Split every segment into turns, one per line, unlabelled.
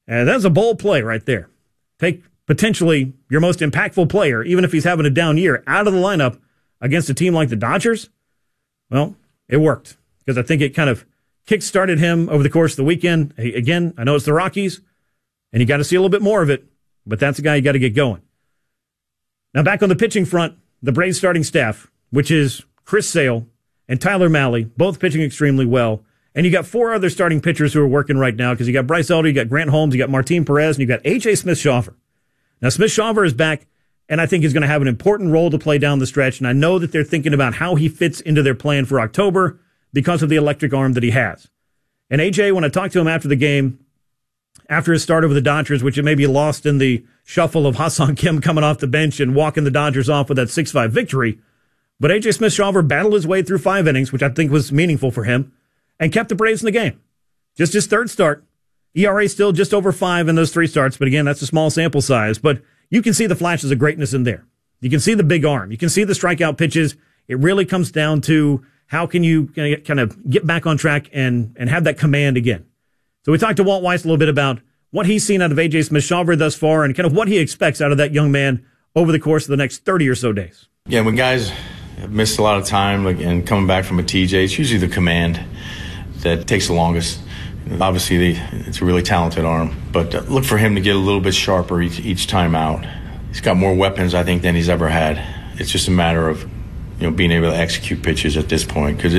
And that's a bold play right there. Take potentially your most impactful player, even if he's having a down year, out of the lineup against a team like the Dodgers. Well, it worked because I think it kind of kick-started him over the course of the weekend. Again, I know it's the Rockies, and you got to see a little bit more of it, but that's a guy you got to get going. Now, back on the pitching front, the Braves starting staff, which is Chris Sale and Tyler Mahle, both pitching extremely well. And you got four other starting pitchers who are working right now because you got Bryce Elder, you got Grant Holmes, you got Martin Perez, and you got A.J. Smith-Shawver. Now, Smith-Shawver is back, and I think he's going to have an important role to play down the stretch, and I know that they're thinking about how he fits into their plan for October because of the electric arm that he has. And A.J., when I talked to him after the game, after his start over the Dodgers, which it may be lost in the shuffle of Ha-Seong Kim coming off the bench and walking the Dodgers off with that 6-5 victory, but A.J. Smith-Shawver battled his way through 5 innings, which I think was meaningful for him, and kept the Braves in the game. Just his third start. ERA still just over 5 in those 3 starts, but again, that's a small sample size. But you can see the flashes of greatness in there. You can see the big arm. You can see the strikeout pitches. It really comes down to how can you kind of get back on track and have that command again. So we talked to Walt Weiss a little bit about what he's seen out of A.J. Smith-Shawver thus far and kind of what he expects out of that young man over the course of the next 30 or so days.
Yeah, when guys have missed a lot of time and coming back from a TJ, it's usually the command that takes the longest. Obviously, it's a really talented arm, but look for him to get a little bit sharper each time out. He's got more weapons, I think, than he's ever had. It's just a matter of being able to execute pitches at this point. Because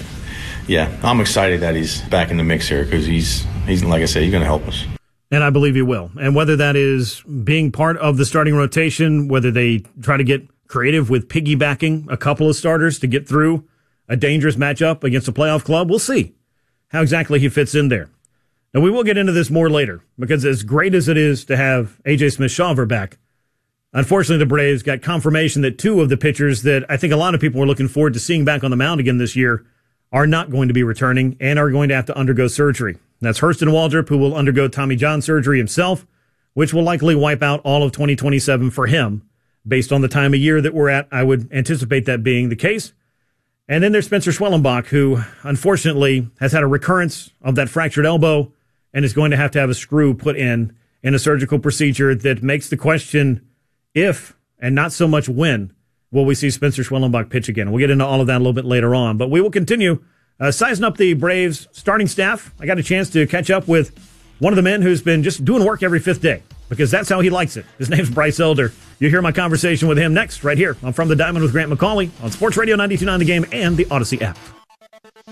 I'm excited that he's back in the mix here because he's like I said, he's going to help us.
And I believe he will. And whether that is being part of the starting rotation, whether they try to get creative with piggybacking a couple of starters to get through a dangerous matchup against a playoff club, we'll see how exactly he fits in there. Now, we will get into this more later, because as great as it is to have A.J. Smith-Shawver back, unfortunately, the Braves got confirmation that 2 of the pitchers that I think a lot of people were looking forward to seeing back on the mound again this year are not going to be returning and are going to have to undergo surgery. That's Hurston Waldrop, who will undergo Tommy John surgery himself, which will likely wipe out all of 2027 for him. Based on the time of year that we're at, I would anticipate that being the case. And then there's Spencer Schwellenbach, who unfortunately has had a recurrence of that fractured elbow and is going to have a screw put in a surgical procedure that makes the question if, and not so much when, will we see Spencer Schwellenbach pitch again. We'll get into all of that a little bit later on. But we will continue sizing up the Braves starting staff. I got a chance to catch up with one of the men who's been just doing work every 5th day, because that's how he likes it. His name's Bryce Elder. You'll hear my conversation with him next, right here on From the Diamond with Grant McCauley on Sports Radio 92.9 The Game and the Odyssey app.